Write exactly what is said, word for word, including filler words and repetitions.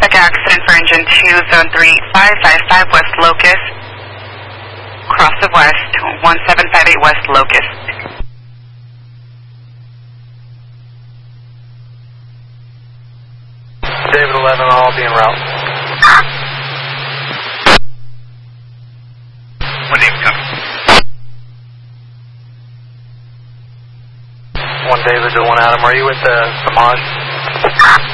check accident for engine two, zone three five five five West Locust. Cross of West, one seven five eight West Locust. David eleven, I'll be en route. One David coming. One David to one Adam. Are you with the Samaj?